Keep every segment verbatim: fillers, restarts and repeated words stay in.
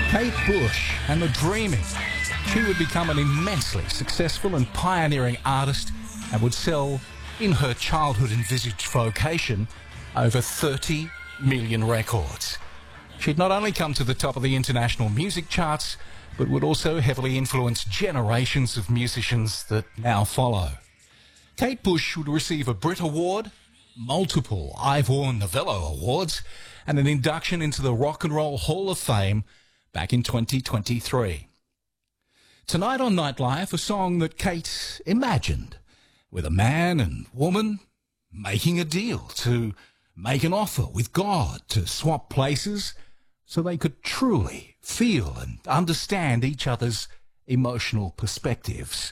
Kate Bush and the Dreaming. She would become an immensely successful and pioneering artist and would sell, in her childhood envisaged vocation, over thirty million records. She'd not only come to the top of the international music charts, but would also heavily influence generations of musicians that now follow. Kate Bush would receive a Brit Award, multiple Ivor Novello Awards, and an induction into the Rock and Roll Hall of Fame back in twenty twenty-three. Tonight on Nightlife, a song that Kate imagined, with a man and woman making a deal to make an offer with God to swap places so they could truly feel and understand each other's emotional perspectives.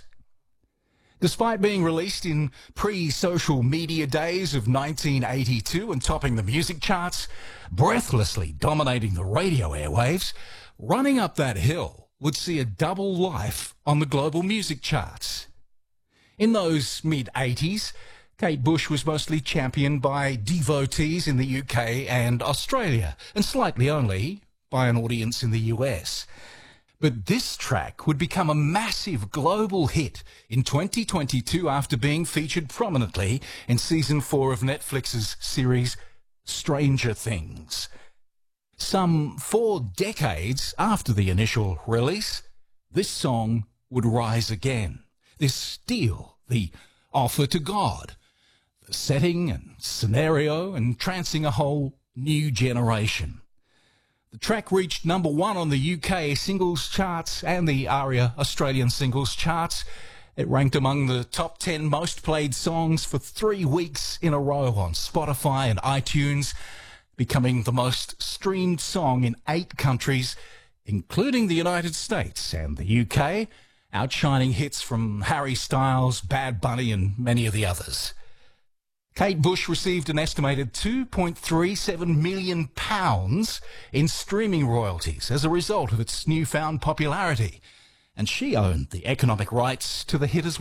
Despite being released in pre-social media days of nineteen eighty-two and topping the music charts, breathlessly dominating the radio airwaves, Running Up That Hill would see a double life on the global music charts. In those mid-eighties, Kate Bush was mostly championed by devotees in the U K and Australia, and slightly only by an audience in the U S. But this track would become a massive global hit in twenty twenty-two after being featured prominently in season four of Netflix's series Stranger Things. Some four decades after the initial release, this song would rise again. This deal, the offer to God, the setting and scenario entrancing a whole new generation. The track reached number one on the U K singles charts and the ARIA Australian singles charts. It ranked among the top ten most played songs for three weeks in a row on Spotify and iTunes, becoming the most streamed song in eight countries, including the United States and the U K, outshining hits from Harry Styles, Bad Bunny and many of the others. Kate Bush received an estimated two point three seven million pounds in streaming royalties as a result of its newfound popularity, and she owned the economic rights to the hit as well.